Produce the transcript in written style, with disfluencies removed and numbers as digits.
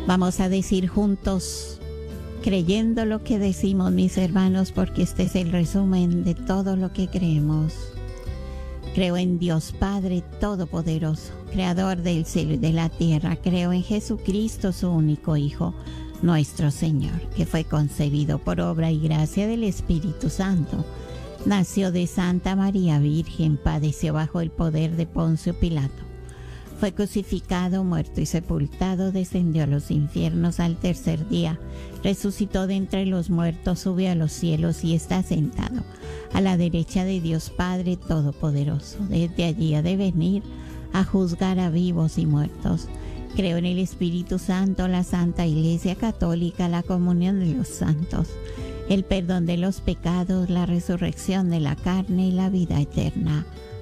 Vamos a decir juntos, creyendo lo que decimos, mis hermanos, porque este es el resumen de todo lo que creemos. Creo en Dios Padre Todopoderoso, Creador del cielo y de la tierra. Creo en Jesucristo, su único Hijo, nuestro Señor, que fue concebido por obra y gracia del Espíritu Santo. Nació de Santa María Virgen, padeció bajo el poder de Poncio Pilato. Fue crucificado, muerto y sepultado, descendió a los infiernos al tercer día, resucitó de entre los muertos, subió a los cielos y está sentado a la derecha de Dios Padre Todopoderoso. Desde allí ha de venir a juzgar a vivos y muertos. Creo en el Espíritu Santo, la Santa Iglesia Católica, la comunión de los santos, el perdón de los pecados, la resurrección de la carne y la vida eterna.